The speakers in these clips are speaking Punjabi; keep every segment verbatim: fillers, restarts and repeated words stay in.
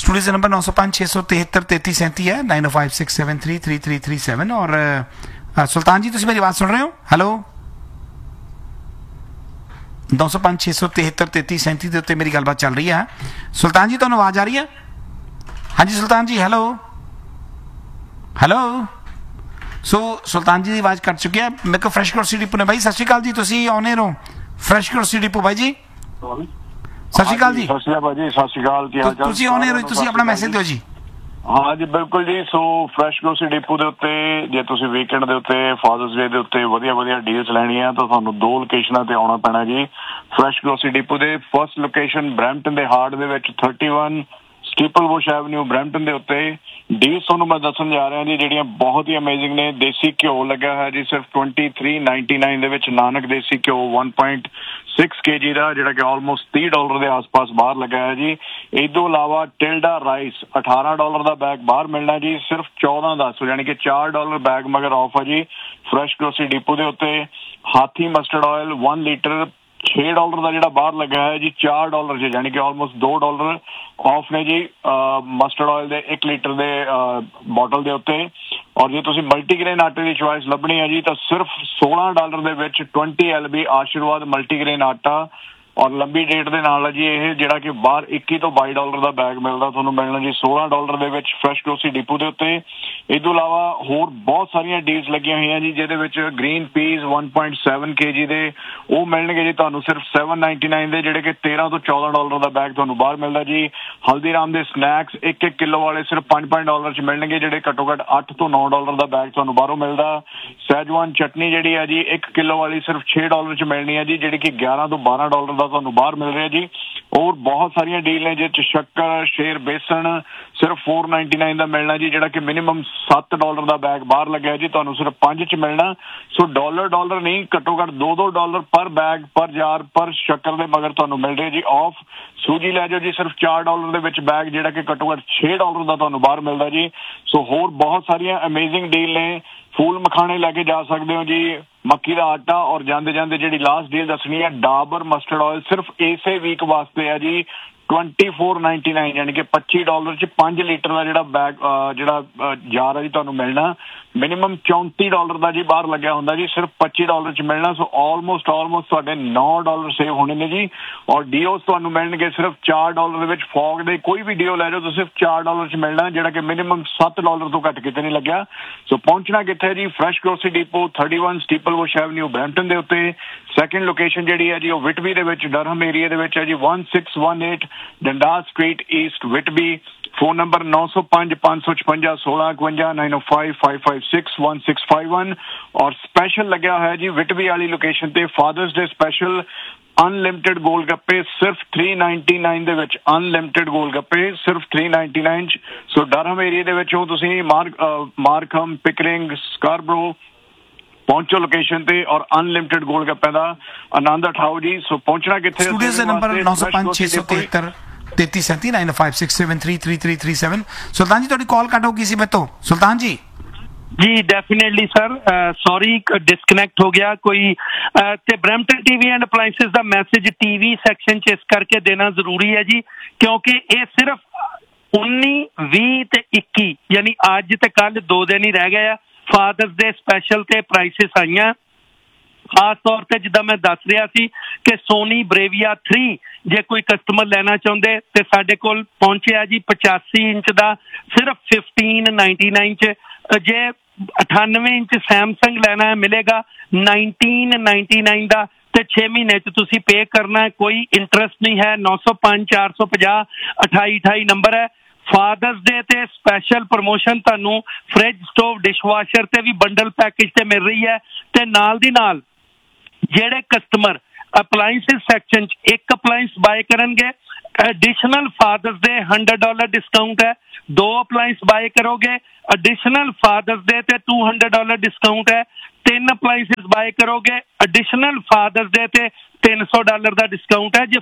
स्टूडियो से नंबर नौ सौ पाँच छः सौ तिहत्तर तैंतीस सैंती है, नाइन ओ five six seven three three three three seven. और uh, सुल्तान जी तुम मेरी बात सुन रहे हो? हेलो, नौ सौ पाँच छः सौ तिहत्तर तैंतीस सैंती के उत्ते मेरी गलबात चल रही है। सुल्तान जी तुहानू आवाज आ रही है? हाँ जी सुल्तान जी, हेलो हेलो। सो सुल्तान जी की आवाज कट चुकी है। मेरे को फ्रैश ग्रोसरी डिपो ने भाई सत श्री अकाल जी, तुसी आने रहो फ्रैश ग्रोसरी डिपो भाई जी। सत श्री अकाल जी। सत श्री अकाल जी, सत श्री अकाल। की हाल चाल? तुसी आने रहो, तुसी अपना मैसेज दिओ जी। हाँ जी बिल्कुल जी। सो फ्रैश ग्रोसरी डिपो ਦੇ ਉੱਤੇ ਜੇ ਤੁਸੀਂ ਵੀਕਐਂਡ ਦੇ ਉੱਤੇ ਫਾਦਰਸ ਡੇ ਦੇ ਉੱਤੇ ਵਧੀਆ ਵਧੀਆ ਡੀਲਸ ਲੈਣੀ ਆ ਤਾਂ ਤੁਹਾਨੂੰ ਦੋ ਲੋਕੇਸ਼ਨਾਂ ਤੇ ਆਉਣਾ ਪੈਣਾ ਜੀ। ਫਰੈਸ਼ ਗਰੋਸਰੀ ਡਿਪੋ ਦੇ ਫਸਟ ਲੋਕੇਸ਼ਨ ਬਰੈਂਪਟਨ ਦੇ ਹਾਰਟ ਦੇ ਵਿੱਚ thirty one ਸਟੀਪਲ Bush avenue Brampton ਦੇ ਉੱਤੇ ਡੀਲਸ ਤੁਹਾਨੂੰ ਮੈਂ ਦੱਸਣ ਜਾ ਰਿਹਾ ਜੀ, ਜਿਹੜੀਆਂ ਬਹੁਤ ਹੀ ਅਮੇਜ਼ਿੰਗ ਨੇ। ਦੇਸੀ ਘਿਓ ਲੱਗਾ ਹੈ ਜੀ ਸਿਰਫ ਟਵੈਂਟੀ ਥ੍ਰੀ ਨਾਈਨਟੀ ਨਾਈਨ ਦੇ ਵਿੱਚ। ਨਾਨਕ ਦੇਸੀ ਘਿਓ ਵਨ ਪੁਆਇੰਟ ਸਿਕਸ ਕੇ ਜੀ ਦਾ, ਜਿਹੜਾ ਕਿ ਆਲਮੋਸਟ ਤੀਹ ਡਾਲਰ ਦੇ ਆਸ-ਪਾਸ ਬਾਹਰ ਲੱਗਾ ਹੈ ਜੀ। ਇਸ ਤੋਂ ਇਲਾਵਾ ਟਿਲਡਾ ਰਾਈਸ ਅਠਾਰਾਂ ਡਾਲਰ ਦਾ ਬੈਗ ਬਾਹਰ ਮਿਲਣਾ ਜੀ, ਸਿਰਫ ਚੌਦਾਂ ਦਸ, ਯਾਨੀ ਕਿ ਚਾਰ ਡਾਲਰ ਬੈਗ ਮਗਰ ਆਫ ਹੈ ਜੀ ਫਰੈਸ਼ ਗਰੋਸਰੀ ਡਿਪੋ ਦੇ ਉੱਤੇ। ਹਾਥੀ ਮਸਟਰਡ ਆਇਲ ਵਨ ਲੀਟਰ ਛੇ ਡਾਲਰ ਦਾ ਜਿਹੜਾ ਬਾਹਰ ਲੱਗਾ ਹੈ ਜੀ ਚਾਰ ਡਾਲਰ 'ਚ, ਯਾਨੀ ਕਿ ਆਲਮੋਸਟ ਦੋ ਡਾਲਰ ਆਫ ਨੇ ਜੀ ਮਸਟਰਡ ਆਇਲ ਦੇ ਇੱਕ ਲੀਟਰ ਦੇ ਬੋਟਲ ਦੇ ਉੱਤੇ। ਔਰ ਜੇ ਤੁਸੀਂ ਮਲਟੀਗ੍ਰੇਨ ਆਟੇ ਦੀ ਚੁਆਇਸ ਲੱਭਣੀ ਹੈ ਜੀ ਤਾਂ ਸਿਰਫ ਸੋਲਾਂ ਡਾਲਰ ਦੇ ਵਿੱਚ ਟਵੈਂਟੀ ਐਲ ਬੀ ਆਸ਼ੀਰਵਾਦ ਮਲਟੀਗ੍ਰੇਨ ਆਟਾ ਔਰ ਲੰਬੀ ਡੇਟ ਦੇ ਨਾਲ ਜੀ ਇਹ ਜਿਹੜਾ ਕਿ ਬਾਹਰ ਇੱਕੀ ਤੋਂ ਬਾਈ ਡਾਲਰ ਦਾ ਬੈਗ ਮਿਲਦਾ ਤੁਹਾਨੂੰ ਮਿਲਣਾ ਜੀ ਸੋਲਾਂ ਡਾਲਰ ਦੇ ਵਿੱਚ ਫਰੈਸ਼ ਗਰੋਸਰੀ ਡਿਪੋ ਦੇ ਉੱਤੇ। ਇਸ ਤੋਂ ਇਲਾਵਾ ਹੋਰ ਬਹੁਤ ਸਾਰੀਆਂ ਡੀਲਸ ਲੱਗੀਆਂ ਹੋਈਆਂ ਜੀ, ਜਿਹਦੇ ਵਿੱਚ green piece one point seven ਕੇ ਜੀ ਦੇ ਉਹ ਮਿਲਣਗੇ ਜੀ ਤੁਹਾਨੂੰ ਸਿਰਫ ਸੈਵਨ ਨਾਈਨਟੀ ਨਾਈਨ ਦੇ, ਜਿਹੜੇ ਕਿ ਤੇਰਾਂ ਤੋਂ ਚੌਦਾਂ ਡਾਲਰ ਦਾ ਬੈਗ ਤੁਹਾਨੂੰ ਬਾਹਰ ਮਿਲਦਾ ਜੀ। ਹਲਦੀਰਾਮ ਦੇ ਸਨੈਕਸ ਇੱਕ ਇੱਕ ਕਿਲੋ ਵਾਲੇ ਸਿਰਫ ਪੰਜ ਪੰਜ ਡਾਲਰ 'ਚ ਮਿਲਣਗੇ, ਜਿਹੜੇ ਘੱਟੋ ਘੱਟ ਅੱਠ ਤੋਂ ਨੌ ਡਾਲਰ ਦਾ ਬੈਗ ਤੁਹਾਨੂੰ ਬਾਹਰੋਂ ਮਿਲਦਾ। ਸੈਜਵਾਨ ਚਟਨੀ ਜਿਹੜੀ ਹੈ ਜੀ ਇੱਕ ਕਿਲੋ ਵਾਲੀ ਸਿਰਫ ਛੇ ਡਾਲਰ 'ਚ ਮਿਲਣੀ ਹੈ ਜੀ, ਜਿਹੜੀ ਕਿ ਗਿਆਰਾਂ ਤੋਂ ਬਾਰਾਂ ਡਾਲਰ ਦਾ ਤੁਹਾਨੂੰ ਬਾਹਰ ਮਿਲ ਰਿਹਾ ਜੀ। ਹੋਰ ਬਹੁਤ ਸਾਰੀਆਂ ਡੀਲ ਨੇ ਜਿਹਦੇ 'ਚ ਸ਼ੱਕਰ ਸ਼ੇਰ ਬੇਸਣ ਸਿਰਫ ਫੋਰ ਨਾਈਨਟੀ ਨਾਈਨ ਦਾ ਮਿਲਣਾ ਜੀ, ਜਿਹੜਾ ਕਿ ਮਿਨੀਮਮ ਸੱਤ ਡਾਲਰ ਦਾ ਬੈਗ ਬਾਹਰ ਲੱਗਿਆ ਜੀ ਤੁਹਾਨੂੰ ਸਿਰਫ ਪੰਜ 'ਚ ਮਿਲਣਾ। ਸੋ ਡਾਲਰ ਡਾਲਰ ਨਹੀਂ, ਘੱਟੋ ਘੱਟ ਦੋ ਦੋ ਡਾਲਰ ਪਰ ਬੈਗ ਪਰ ਜਾਰ ਪਰ ਸ਼ੱਕਰ ਦੇ ਮਗਰ ਤੁਹਾਨੂੰ ਮਿਲ ਰਿਹਾ ਜੀ ਆਫ। ਸੂਜੀ ਲੈ ਜਾਓ ਜੀ ਸਿਰਫ ਚਾਰ ਡਾਲਰ ਦੇ ਵਿੱਚ ਬੈਗ, ਜਿਹੜਾ ਕਿ ਘੱਟੋ ਘੱਟ ਛੇ ਡਾਲਰ ਦਾ ਤੁਹਾਨੂੰ ਬਾਹਰ ਮਿਲਦਾ ਜੀ। ਸੋ ਹੋਰ ਬਹੁਤ ਸਾਰੀਆਂ ਅਮੇਜ਼ਿੰਗ ਡੀਲ ਨੇ। ਫੂਲ ਮਖਾਣੇ ਲੈ ਕੇ ਜਾ ਸਕਦੇ ਹੋ ਜੀ, ਮੱਕੀ ਦਾ ਆਟਾ। ਔਰ ਜਾਂਦੇ ਜਾਂਦੇ ਜਿਹੜੀ ਲਾਸਟ ਡੀਲ ਦੱਸਣੀ ਹੈ ਡਾਬਰ ਮਸਟਰਡ ਆਇਲ ਸਿਰਫ ਇਸੇ ਵੀਕ ਵਾਸਤੇ ਹੈ ਜੀ ਟਵੈਂਟੀ ਫੋਰ ਨਾਈਨਟੀ ਨਾਈਨ, ਯਾਨੀ ਕਿ ਪੱਚੀ ਡਾਲਰ 'ਚ ਪੰਜ ਲੀਟਰ ਦਾ ਜਿਹੜਾ ਬੈਗ ਜਿਹੜਾ ਜਾਰ ਹੈ ਜੀ ਤੁਹਾਨੂੰ ਮਿਲਣਾ। ਮਿਨੀਮਮ ਚੌਂਤੀ ਡਾਲਰ ਦਾ ਜੀ ਬਾਹਰ ਲੱਗਿਆ ਹੁੰਦਾ ਜੀ, ਸਿਰਫ ਪੱਚੀ ਡਾਲਰ 'ਚ ਮਿਲਣਾ। ਸੋ ਆਲਮੋਸਟ ਆਲਮੋਸਟ ਤੁਹਾਡੇ ਨੌ ਡਾਲਰ ਸੇਵ ਹੋਣੇ ਨੇ ਜੀ। ਔਰ ਡੀਓਸ ਤੁਹਾਨੂੰ ਮਿਲਣਗੇ ਸਿਰਫ ਚਾਰ ਡਾਲਰ ਦੇ ਵਿੱਚ। ਫੌਗ ਦੇ ਕੋਈ ਵੀ ਡੀਓ ਲੈ ਜਾਓ ਤੁਸੀਂ ਸਿਰਫ ਚਾਰ ਡਾਲਰ 'ਚ ਮਿਲਣਾ, ਜਿਹੜਾ ਕਿ ਮਿਨੀਮਮ ਸੱਤ ਡਾਲਰ ਤੋਂ ਘੱਟ ਕਿਤੇ ਨਹੀਂ ਲੱਗਿਆ। ਸੋ ਪਹੁੰਚਣਾ ਕਿੱਥੇ ਜੀ? Fresh grocery depot thirty one ਸਟੀਪਲ Bush avenue Brampton ਦੇ ਉੱਤੇ। ਸੈਕਿੰਡ ਲੋਕੇਸ਼ਨ ਜਿਹੜੀ ਹੈ ਜੀ ਉਹ ਵਿਟਬੀ ਦੇ ਵਿੱਚ ਡਰਹਮ ਏਰੀਆ ਦੇ ਵਿੱਚ ਹੈ ਜੀ, one six one eight ਡੰਡਾਸ street East ਵਿਟਬੀ। Phone number ਨੌ ਸੌ ਪੰਜ ਪੰਜ ਸੌ ਛਪੰਜਾ ਸੋਲਾਂ ਇਕਵੰਜਾ ਨਾਈਨ ਓ five five five six one six five one. ਔਰ ਸਪੈਸ਼ਲ ਲੱਗਿਆ ਹੋਇਆ ਜੀ ਵਿਟਬੀ ਵਾਲੀ ਲੋਕੇਸ਼ਨ ਤੇ ਫਾਦਰਸ ਡੇ ਸਪੈਸ਼ਲ ਅਨਲਿਮਟਿਡ ਗੋਲ ਗੱਪੇ ਸਿਰਫ ਥ੍ਰੀ ਨਾਈਨਟੀ ਨਾਈਨ ਦੇ ਵਿੱਚ। ਅਨਲਿਮਟਿਡ ਗੋਲ ਗੱਪੇ ਸਿਰਫ ਥ੍ਰੀ ਨਾਈਨਟੀ ਨਾਈਨ 'ਚ। ਸੋ ਡਰਹਮ ਏਰੀਆ ਦੇ ਵਿੱਚੋਂ ਤੁਸੀਂ ਮਾਰਕ ਮਾਰਕਹਮ ਪਿਕਰਿੰਗ ਸਕਾਰਬਰੋ ਪਹੁੰਚੋ ਲੋਕੇਸ਼ਨ ਤੇ ਔਰ ਅਨਲਿਮਟਿਡ ਗੋਲ ਗੱਪਿਆਂ ਦਾ ਆਨੰਦ ਉਠਾਓ ਜੀ। ਸੋ ਪਹੁੰਚਣਾ ਕਿੱਥੇ? ਸਟੂਡੀਓ ਦੇ ਨੰਬਰ ਨੌ ਸੌ ਪੰਜ ਛੇ ਸੌ ਤਿਹੱਤਰ ਤੇਤੀਸ ਸੈਂਤੀ ਨਾइन five six seven three three three three seven. सुल्तान जी थोड़ी कॉल कट हो गई सी मैं तो। सुल्तान जी जी डेफिनेटली सर, सॉरी डिसकनैक्ट हो गया कोई। ते ब्रैम्पटन टीवी एंड अप्लायंसेस दा मैसेज टीवी सैक्शन च इस करके देना जरूरी है जी, क्योंकि ये सिर्फ उन्नी भी ते इक्की यानी अज ते कल दो दिन ही रह गए। फादर्स डे स्पैशल ते प्राइसिस आईयां खास तौर पर जिदा मैं दस रहा सी कि सोनी ब्रेविया थ्री जे कोई कस्टमर लेना चाहते तो साडे कोल पहुंचे जी पचासी इंच का सिर्फ फिफ्टीन नाइनटी नाइन च। जे अठानवे इंच सैमसंग लेना है मिलेगा नाइनटीन नाइनटी नाइन का, तो छे महीने च तुसी पे करना है, कोई इंटरस्ट नहीं है। नौ सौ पाँच चार सौ पचास अठाई अठाई नंबर है। फादर्स डे ते स्पैशल प्रमोशन तुहानू फ्रिज स्टोव डिशवाशर ते भी बंडल पैकेज ते मिल रही है। ते नाल दी नाल जेड़े कस्टमर अप्लायंसेस सैक्शन च एक appliance bye करनगे additional fathers day hundred dollar discount है। दो अप्लायंस बाय करोगे एडिशनल फादर्स डे ते टू हंड्रेड डॉलर डिस्काउंट है। तीन अप्लायंसेस बाय करोगे एडिशनल फादर्स डे ते तीन सौ डॉलर का डिस्काउंट है। जे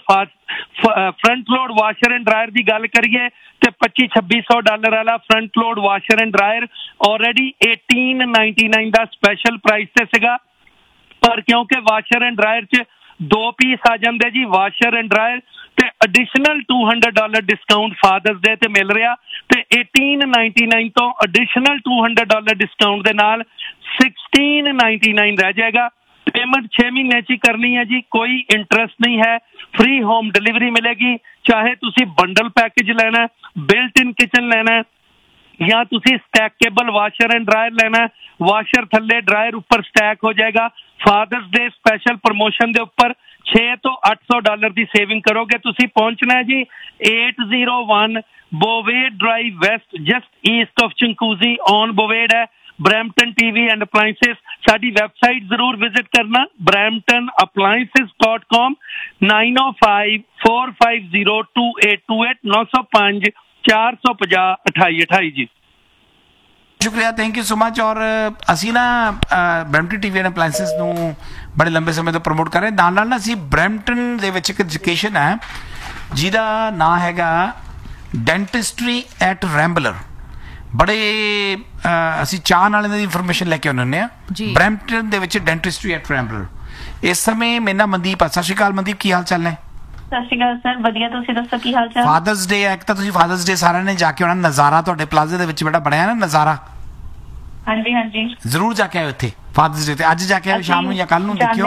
front load washer and dryer की गल करिए तो पच्ची छब्बी सौ डॉलर वाला front load washer and dryer already eighteen ninety nine का स्पैशल प्राइस से सीगा, पर क्योंकि वाशर एंड ड्रायर च ਦੋ ਪੀਸ ਆ ਜਾਂਦੇ ਜੀ ਵਾਸ਼ਰ ਐਂਡ ਡਰਾਇਰ ਤੇ additional two hundred dollar discount fathers ਡੇ ਤੇ ਮਿਲ ਰਿਹਾ ਤੇ eighteen ninety-nine ਤੋਂ additional two hundred dollar discount ਦੇ ਨਾਲ sixteen ninety-nine ਰਹਿ ਜਾਏਗਾ। ਪੇਮੈਂਟ ਛੇ ਮਹੀਨੇ 'ਚ ਹੀ ਕਰਨੀ ਹੈ ਜੀ, ਕੋਈ ਇੰਟਰਸਟ ਨਹੀਂ ਹੈ, ਫ੍ਰੀ ਹੋਮ ਡਿਲੀਵਰੀ ਮਿਲੇਗੀ। ਚਾਹੇ ਤੁਸੀਂ ਬੰਡਲ ਪੈਕੇਜ ਲੈਣਾ, ਬਿਲਟ ਇਨ ਕਿਚਨ ਲੈਣਾ ਜਾਂ ਤੁਸੀਂ ਸਟੈਕੇਬਲ ਵਾਸ਼ਰ ਐਂਡ ਡਰਾਇਰ ਲੈਣਾ, ਵਾਸ਼ਰ ਥੱਲੇ ਡਰਾਇਰ ਉੱਪਰ ਸਟੈਕ ਹੋ ਜਾਏਗਾ। ਫਾਦਰਸ ਡੇ ਸਪੈਸ਼ਲ ਪ੍ਰਮੋਸ਼ਨ ਦੇ ਉੱਪਰ ਛੇ ਤੋਂ ਅੱਠ ਸੌ ਡਾਲਰ ਦੀ ਸੇਵਿੰਗ ਕਰੋਗੇ। ਤੁਸੀਂ ਪਹੁੰਚਣਾ ਹੈ ਜੀ eight oh one ਬੋਵੇਡ drive West, just East of ਚੰਕੂਜ਼ੀ on ਬੋਵੇਡ ਹੈ। ਬਰੈਂਪਟਨ ਟੀਵੀ ਐਂਡ ਅਪਲਾਇੰਸਿਸ, ਸਾਡੀ ਵੈਬਸਾਈਟ ਜ਼ਰੂਰ ਵਿਜ਼ਿਟ ਕਰਨਾ Brampton appliances dot com nine oh five four five zero two eight two eight ਨੌ ਸੌ ਪੰਜ ਚਾਰ ਸੌ ਪੰਜਾਹ ਅਠਾਈ ਅਠਾਈ ਜੀ। ਸ਼ੁਕਰੀਆ, ਥੈਂਕ ਯੂ ਸੋ ਮਚ। ਔਰ ਅਸੀਂ ਨਾ ਬਰੈਂਪਟਨ ਟੀਵੀ ਐਂਡ ਅਪਲਾਇੰਸਿਸ ਨੂੰ ਬੜੇ ਲੰਬੇ ਸਮੇਂ ਤੋਂ ਪ੍ਰਮੋਟ ਕਰ ਰਹੇ, ਨਾਲ ਨਾਲ ਨਾ ਅਸੀਂ ਬਰੈਂਪਟਨ ਦੇ ਵਿੱਚ ਇੱਕ ਐਜੂਕੇਸ਼ਨ ਹੈ ਜਿਹਦਾ ਨਾਂ ਹੈਗਾ ਡੈਂਟਿਸਟਰੀ ਐਟ ਰੈਂਬਲਰ। ਬੜੇ ਅਸੀਂ ਚਾਹ ਨਾਲ ਇਹਨਾਂ ਦੀ ਇਨਫੋਰਮੇਸ਼ਨ ਲੈ ਕੇ ਆਉਂਦੇ ਹੁੰਦੇ ਹਾਂ। ਬਰੈਂਪਟਨ ਦੇ ਵਿੱਚ ਡੈਂਟਿਸਟਰੀ ਐਟ ਰੈਂਬਲਰ। ਇਸ ਸਮੇਂ ਮੇਰੇ ਨਾਲ ਮਨਦੀਪ ਆ। ਸਤਿ ਸ਼੍ਰੀ ਅਕਾਲ ਮਨਦੀਪ, ਕੀ ਹਾਲ ਚਾਲ ਨੇ? ਸਤਿ ਸ਼੍ਰੀ ਅਕਾਲ ਸਰ, ਵਧੀਆ, ਤੁਸੀਂ ਦੱਸੋ ਕੀ ਹਾਲ ਚਾਲ? ਫਾਦਰਸ ਡੇ ਹੈ, ਇੱਕ ਤਾਂ ਤੁਸੀਂ ਫਾਦਰਸ ਡੇ ਸਾਰਿਆਂ ਨੇ ਜਾ ਕੇ ਆਉਣਾ। ਨਜ਼ਾਰਾ ਤੁਹਾਡੇ ਪਲਾਜ਼ੇ ਦੇ ਵਿੱਚ ਬੜਾ ਬਣਿਆ ਨਾ ਨਜ਼ਾਰਾ। ਹਾਂਜੀ ਹਾਂਜੀ, ਜ਼ਰੂਰ ਜਾ ਕੇ ਆਇਓ ਇੱਥੇ ਫਾਦਰਸ ਡੇ ਤੇ। ਅੱਜ ਜਾ ਕੇ ਆਇਓ, ਸ਼ਾਮ ਨੂੰ ਜਾਂ ਕੱਲ ਨੂੰ ਦੇਖਿਓ।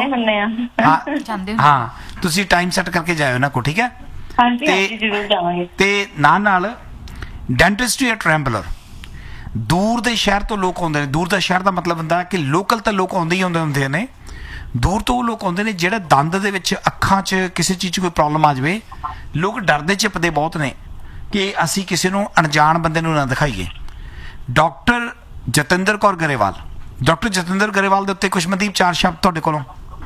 ਹਾਂ ਹਾਂ, ਤੁਸੀਂ ਟਾਈਮ ਸੈੱਟ ਕਰਕੇ ਜਾਇਓ ਨਾ ਕੋ, ਠੀਕ ਹੈ? ਹਾਂਜੀ ਹਾਂਜੀ, ਜ਼ਰੂਰ ਜਾਵਾਂਗੇ। ਤੇ ਨਾਲ ਨਾਲ ਡੈਂਟਿਸਟਰੀ ਐਟ ਰੈਂਬਲਰ, ਦੂਰ ਦੇ ਸ਼ਹਿਰ ਤੋਂ ਲੋਕ ਆਉਂਦੇ ਨੇ। ਦੂਰ ਦਾ ਸ਼ਹਿਰ ਦਾ ਮਤਲਬ ਹੁੰਦਾ ਕਿ ਲੋਕਲ ਤਾਂ ਲੋਕ ਆਉਂਦੇ ਹੀ ਆਉਂਦੇ ਹੁੰਦੇ ਨੇ, ਦੂਰ ਤੋਂ ਉਹ ਲੋਕ ਆਉਂਦੇ ਨੇ ਜਿਹੜੇ ਦੰਦ ਦੇ ਵਿੱਚ, ਅੱਖਾਂ 'ਚ ਕਿਸੇ ਚੀਜ਼ 'ਚ ਕੋਈ ਪ੍ਰੋਬਲਮ ਆ ਜਾਵੇ। ਲੋਕ ਡਰਦੇ ਝਿਪਦੇ ਬਹੁਤ ਨੇ ਕਿ ਅਸੀਂ ਕਿਸੇ ਨੂੰ ਅਣਜਾਣ ਬੰਦੇ ਨੂੰ ਨਾ ਦਿਖਾਈਏ। ਡਾਕਟਰ ਜਤਿੰਦਰ ਕੌਰ ਗਰੇਵਾਲ, ਡਾਕਟਰ ਜਤਿੰਦਰ ਗਰੇਵਾਲ ਦੇ ਉੱਤੇ ਕੁਛ ਮਨਦੀਪ ਚਾਰ ਸ਼ਬਦ ਤੁਹਾਡੇ ਕੋਲੋਂ।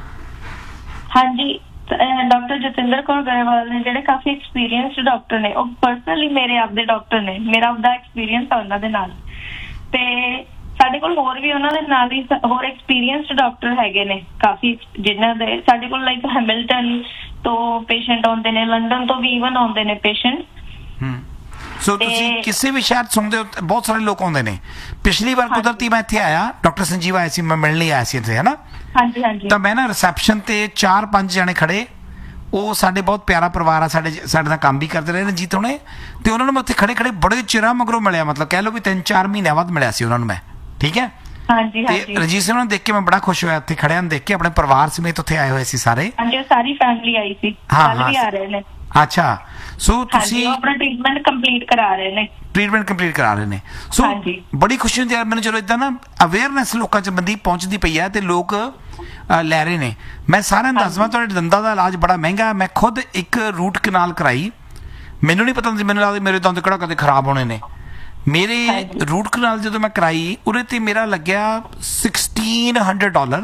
ਹਾਂਜੀ, ਡਾਕਟਰ ਜਤਿੰਦਰ ਕੌਰ ਗਰੇਵਾਲ ਨੇ ਜਿਹੜੇ ਕਾਫੀ ਐਕਸਪੀਰੀਅੰਸਡ ਡਾਕਟਰ ਨੇ, ਉਹ ਪਰਸਨਲੀ ਮੇਰੇ ਆਪਦੇ ਡਾਕਟਰ ਨੇ, ਮੇਰਾ ਆਪਦਾ ਐਕਸਪੀਰੀਅੰਸ ਆ ਉਹਨਾਂ ਦੇ ਨਾਲ। ਤੇ ਸਾਡੇ ਕੋਲ ਹੋਰ ਵੀ ਉਹਨਾਂ ਦੇ ਨਾਲ ਹੀ ਹੋਰ ਐਕਸਪੀਰੀਅੰਸਡ ਡਾਕਟਰ ਹੈਗੇ ਨੇ ਕਾਫੀ, ਜਿਨ੍ਹਾਂ ਦੇ ਸਾਡੇ ਕੋਲ ਲਾਈਕ ਹੈਮਿਲਟਨ ਤੋਂ ਪੇਸ਼ੈਂਟ ਆਉਂਦੇ ਨੇ, ਲੰਡਨ ਤੋਂ ਵੀ ਈਵਨ ਆਉਂਦੇ ਨੇ ਪੇਸ਼ੈਂਟ। ਹੂੰ, ਸੋ ਤੁਸੀਂ ਕਿਸੇ ਵੀ ਸ਼ਹਿਰ ਸੁਣਦੇ ਹੋ ਬਹੁਤ ਸਾਰੇ ਲੋਕ ਆਉਂਦੇ ਨੇ। ਪਿਛਲੀ ਵਾਰ ਕੁਦਰਤੀ ਮੈਂ ਇੱਥੇ ਆਇਆ, ਡਾਕਟਰ ਸੰਜੀਵ ਆਇਆ ਸੀ, ਮੈਂ ਮਿਲਣ ਲਈ ਆਇਆ ਸੀ ਇੱਥੇ, ਹੈ ਨਾ? ਹਾਂਜੀ ਹਾਂਜੀ। ਤਾਂ ਮੈਂ ਨਾ ਰਿਸੈਪਸ਼ਨ ਤੇ ਚਾਰ ਪੰਜ ਜਣੇ ਖੜੇ, ਉਹ ਸਾਡੇ ਬਹੁਤ ਪਿਆਰਾ ਪਰਿਵਾਰ ਆ, ਸਾਡੇ ਸਾਡੇ ਨਾਲ ਕੰਮ ਵੀ ਕਰਦੇ ਰਹੇ ਰਣਜੀਤ ਹੁਣੇ, ਤੇ ਉਹਨਾਂ ਨੂੰ ਮੈਂ ਉੱਥੇ ਖੜੇ ਖੜੇ ਬੜੇ ਚਿਰਾਂ ਮਗਰੋਂ ਮਿਲਿਆ। ਮਤਲਬ ਕਹਿ ਲਓ ਵੀ ਤਿੰਨ ਚਾਰ ਮਹੀਨਿਆਂ ਬਾਅਦ ਮਿਲਿਆ ਸੀ ਉਹਨਾਂ ਨੂੰ ਮੈਂ, ਠੀਕ ਹੈ? ਹਾਂਜੀ ਤੇ ਰਣਜੀਤ ਸਿੰਘ ਨੂੰ ਦੇਖ ਕੇ ਮੈਂ ਬੜਾ ਖੁਸ਼ ਹੋਇਆ, ਉੱਥੇ ਖੜਿਆਂ ਨੂੰ ਦੇਖ ਕੇ। ਆਪਣੇ ਪਰਿਵਾਰ ਸਮੇਤ ਉੱਥੇ ਆਏ ਹੋਏ ਸੀ ਸਾਰੇ। ਹਾਂਜੀ, ਸਾਰੀ ਫੈਮਿਲੀ ਆਈ ਸੀ, ਕੱਲ ਵੀ ਆ ਰਹੇ ਨੇ। ਅੱਛਾ, ਸੋ ਤੁਸੀਂ ਆਪਣਾ ਟ੍ਰੀਟਮੈਂਟ ਕੰਪਲੀਟ ਕਰਾ ਰਹੇ ਨੇ। ਟ੍ਰੀਟਮੈਂਟ ਕੰਪਲੀਟ ਕਰਾ ਰਹੇ ਨੇ। ਸੋ ਬੜੀ ਖੁਸ਼ੀ ਹੁੰਦੀ ਹੈ ਮੈਨੂੰ ਜਦੋਂ ਇਦਾਂ ਨਾ ਅਵੇਅਰਨੈਸ ਲੋਕਾਂ 'ਚ ਬੰਦੀ ਪਹੁੰਚਦੀ ਪਈ ਹੈ ਤੇ ਲੋਕ ਲੈ ਰਹੇ ਨੇ। ਮੈਂ ਸਾਰਿਆਂ ਨੂੰ ਦੱਸਵਾਂ, ਤੁਹਾਡੇ ਦੰਦਾਂ ਦਾ ਇਲਾਜ ਬੜਾ ਮਹਿੰਗਾ। ਮੈਂ ਖੁਦ ਇੱਕ ਰੂਟ ਕਨਾਲ ਕਰਾਈ, ਮੈਨੂੰ ਨਹੀਂ ਪਤਾ, ਮੈਨੂੰ ਲੱਗਦਾ ਮੇਰੇ ਦੰਦ ਕਿਹੜਾ ਕਦੇ ਖਰਾਬ ਹੋਣੇ ਨੇ। ਮੇਰੇ ਰੂਟ ਕਨਾਲ ਜਦੋਂ ਮੈਂ ਕਰਾਈ ਉਹਦੇ ਤੇ ਮੇਰਾ ਲੱਗਿਆ sixteen hundred dollar